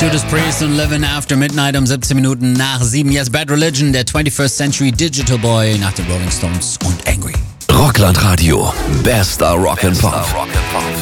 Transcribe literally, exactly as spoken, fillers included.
Judas Priest und Living After Midnight um siebzehn Minuten nach sieben. Yes, Bad Religion, der twenty-first Century Digital Boy nach den Rolling Stones und Angry. Rockland Radio, bester Rock and Pop.